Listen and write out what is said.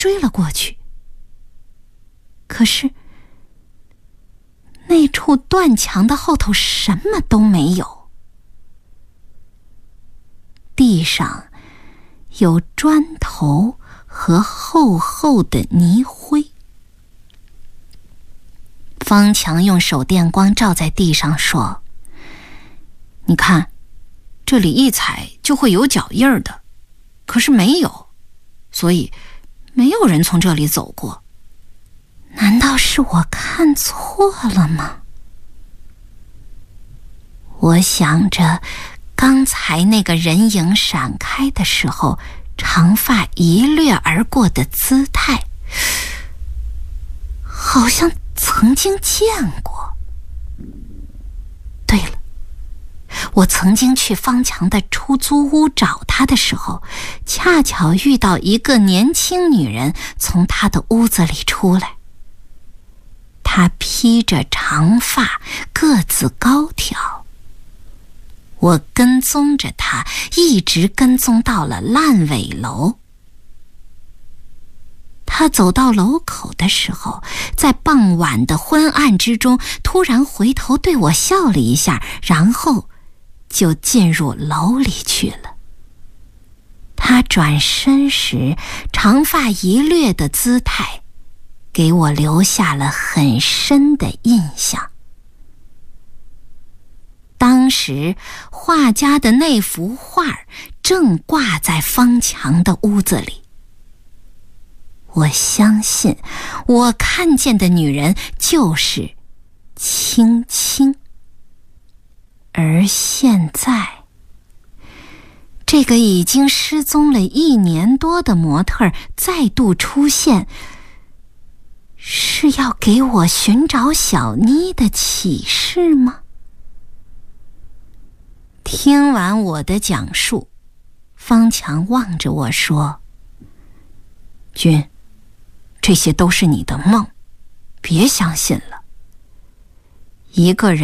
追了过去。可是那处断墙的后头什么都没有，地上有砖头和厚厚的泥灰。方强用手电光照在地上说：“你看，这里一踩就会有脚印儿的，可是没有，所以没有人从这里走过。难道是我看错了吗？”我想着刚才那个人影闪开的时候，长发一掠而过的姿态，好像曾经见过。对了，我曾经去方强的出租屋找他的时候，恰巧遇到一个年轻女人从他的屋子里出来。她披着长发，个子高挑。我跟踪着她，一直跟踪到了烂尾楼。她走到楼口的时候，在傍晚的昏暗之中，突然回头对我笑了一下，然后就进入楼里去了。她转身时，长发一掠的姿态给我留下了很深的印象。当时画家的那幅画正挂在方强的屋子里。我相信我看见的女人就是青青。而现在，这个已经失踪了1年多的模特再度出现，是要给我寻找小妮的启示吗？听完我的讲述，方强望着我说：“君，这些都是你的梦，别相信了。一个人